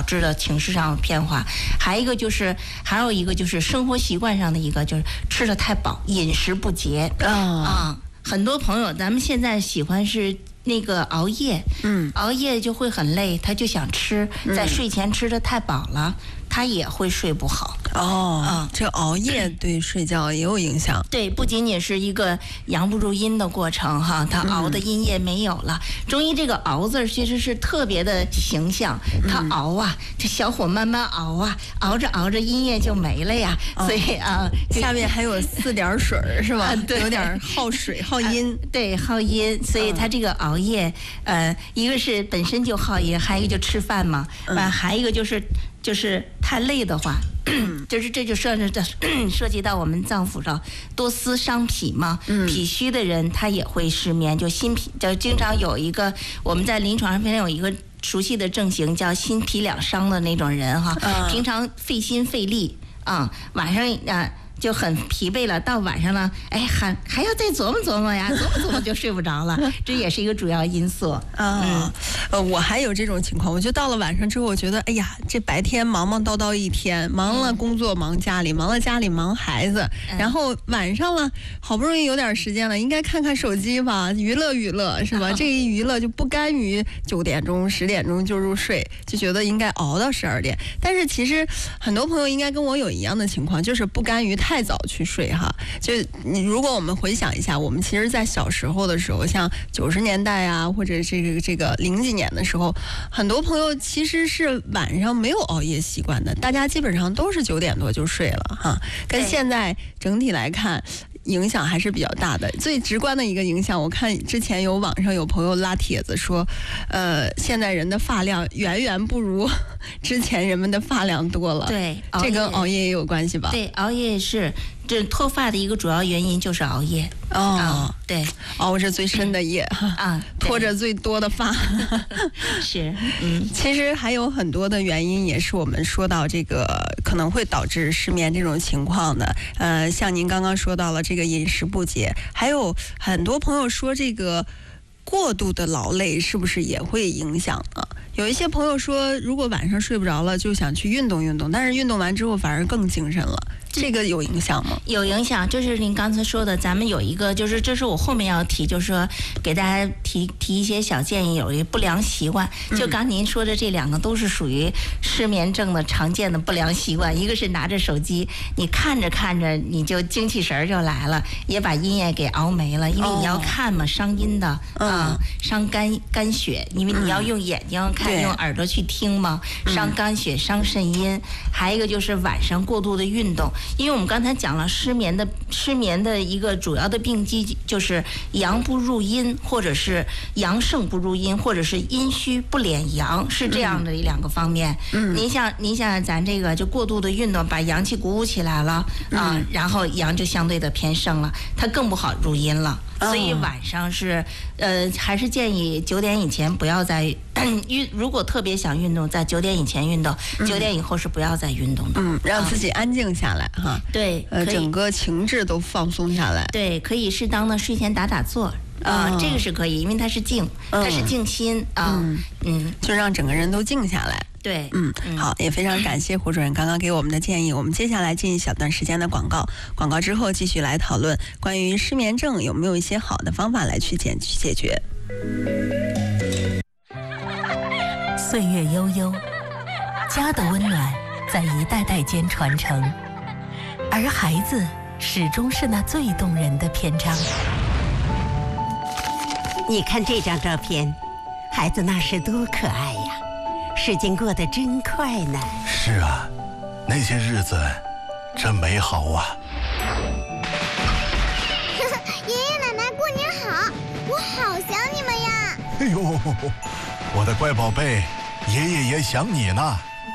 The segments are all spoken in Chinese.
致的情绪上的变化。还有一个就是生活习惯上的一个，就是吃得太饱，饮食不节很多朋友咱们现在喜欢是那个熬夜，熬夜就会很累，他就想吃，在睡前吃得太饱了，他也会睡不好。 这熬夜对睡觉也有影响。 对，不仅仅是一个阳不入阴的过程哈，他熬的阴液没有了。中医这个熬字其实是特别的形象，他熬啊，这小火慢慢熬啊，熬着熬着阴液就没了呀。所以下面还有4点水是吧？ 对， 有点耗水耗阴。 对，耗阴。所以他这个熬夜，一个是本身就耗阴，还有一个就吃饭嘛，还有一个就是太累的话，这就涉及到我们脏腑上多思伤脾嘛。脾虚的人他也会失眠，就心脾，就经常有一个我们在临床上非常有一个熟悉的症型叫心脾两伤的那种人哈，平常费心费力晚上就很疲惫了，到晚上呢，还要再琢磨琢磨呀，琢磨就睡不着了，这也是一个主要因素。 我还有这种情况，我就到了晚上之后，我觉得，哎呀，这白天忙叨叨一天，忙了工作，忙家里，忙了家里，忙孩子，然后晚上了，好不容易有点时间了，应该看看手机吧，娱乐娱乐是吧？这一娱乐就不甘于9点钟、10点钟就入睡，就觉得应该熬到12点。但是其实很多朋友应该跟我有一样的情况，就是不甘于太早去睡哈。就如果我们回想一下，我们其实在小时候的时候，像90年代啊，或者这个00几年的时候，很多朋友其实是晚上没有熬夜习惯的，大家基本上都是9点多就睡了哈。跟现在整体来看，影响还是比较大的。最直观的一个影响，我看之前网上有朋友拉帖子说，现在人的发量远远不如之前人们的发量多了。 对， 这跟熬夜也有关系吧？ 对，熬夜是这脱发的一个主要原因就是熬夜。对， 熬着最深的夜拖着最多的发。 是， 其实还有很多的原因，也是我们说到这个可能会导致失眠这种情况的。像您刚刚说到了这个饮食不节，还有很多朋友说这个过度的劳累是不是也会影响呢？有一些朋友说，如果晚上睡不着了，就想去运动运动，但是运动完之后反而更精神了。这个有影响吗？ 有影响，就是您刚才说的，咱们有一个，就是这是我后面要提，就是说给大家提一些小建议，有一个不良习惯。就刚您说的这2个都是属于失眠症的常见的不良习惯。一个是拿着手机，你看着看着你就精气神就来了，也把阴液给熬没了，因为你要看嘛，伤阴的伤肝血，因为你要用眼睛看，用耳朵去听嘛，伤肝血，伤肾阴。还有一个就是晚上过度的运动。因为我们刚才讲了失眠的一个主要的病机就是阳不入阴，或者是阳盛不入阴，或者是阴虚不敛阳，是这样的2个方面。您想咱这个就过度的运动，把阳气鼓舞起来了然后阳就相对的偏盛了，它更不好入阴了。所以晚上是还是建议9点以前不要再如果特别想运动，在9点以前运动，9点以后是不要再运动的。 让自己安静下来哈。 对， 整个情志都放松下来。 对，可以适当的睡前打坐这个是可以，因为它是静，它是静心就让整个人都静下来。 对， 好，也非常感谢胡主任刚刚给我们的建议。我们接下来进一小段时间的广告，广告之后继续来讨论关于失眠症有没有一些好的方法来去解决。 岁月悠悠，家的温暖在一代代间传承，而孩子始终是那最动人的篇章。 你看这张照片，孩子那时多可爱呀！时间过得真快呢。 是啊，那些日子真美好啊！ 爷爷奶奶过年好，我好想你们呀！ 哎呦，我的乖宝贝，爷爷也想你呢。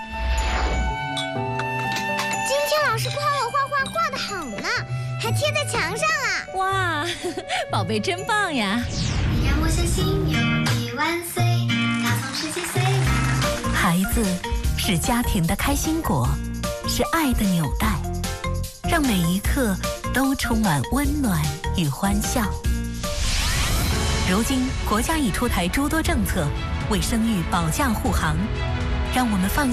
今天老师夸我画得好呢，还贴在墙上了。 哇，宝贝真棒呀！ 你让我相信有你万岁，高耸世界岁。 孩子是家庭的开心果，是爱的纽带，让每一刻都充满温暖与欢笑。如今国家已出台诸多政策，为生育保驾护航，让我们放